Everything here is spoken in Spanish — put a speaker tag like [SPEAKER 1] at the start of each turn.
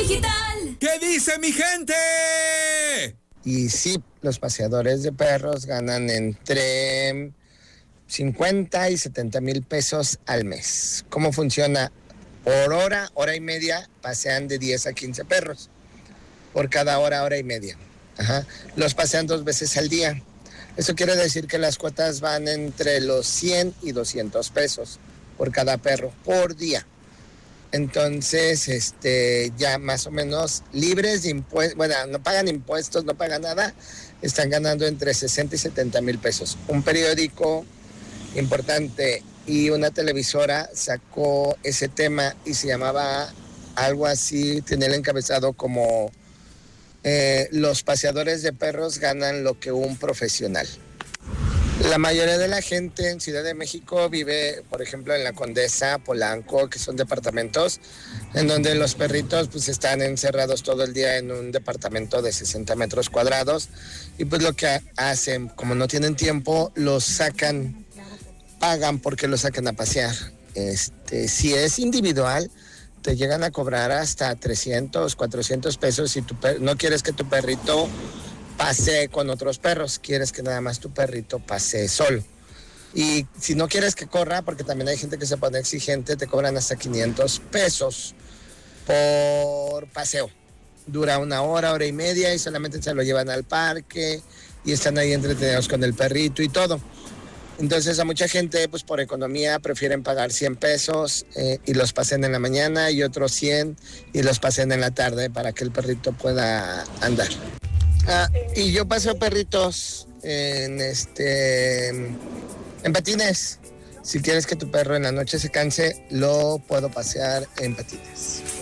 [SPEAKER 1] digital.
[SPEAKER 2] ¿Qué dice mi gente?
[SPEAKER 3] Y sí, los paseadores de perros ganan entre 50 y 70 mil pesos al mes. ¿Cómo funciona? Por hora y media, pasean de 10 a 15 perros. Por cada hora y media. Ajá. Los pasean 2 veces al día. Eso quiere decir que las cuotas van entre los 100 y 200 pesos por cada perro por día. Entonces, ya más o menos libres de impuestos, bueno, no pagan impuestos, no pagan nada, están ganando entre 60 y 70 mil pesos. Un periódico importante y una televisora sacó ese tema y se llamaba algo así, tenía el encabezado como los paseadores de perros ganan lo que un profesional. La mayoría de la gente en Ciudad de México vive, por ejemplo, en la Condesa, Polanco, que son departamentos en donde los perritos pues están encerrados todo el día en un departamento de 60 metros cuadrados y pues lo que hacen, como no tienen tiempo, los sacan, pagan porque los sacan a pasear. Si es individual, te llegan a cobrar hasta 300, 400 pesos si no quieres que tu perrito pasee con otros perros, quieres que nada más tu perrito pasee solo. Y si no quieres que corra, porque también hay gente que se pone exigente, te cobran hasta 500 pesos por paseo. Dura 1 hora, hora y media y solamente se lo llevan al parque y están ahí entretenidos con el perrito y todo. Entonces a mucha gente, pues por economía, prefieren pagar 100 pesos y los pasen en la mañana y otros 100 y los pasen en la tarde para que el perrito pueda andar. Y yo paseo perritos en patines. Si quieres que tu perro en la noche se canse, lo puedo pasear en patines.